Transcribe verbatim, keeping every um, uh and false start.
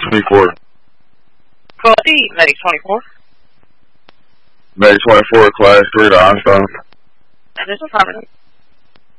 twenty-four. Call D, Medic twenty-four. Medic twenty-four, Class three to Einstein. And this is Harmony.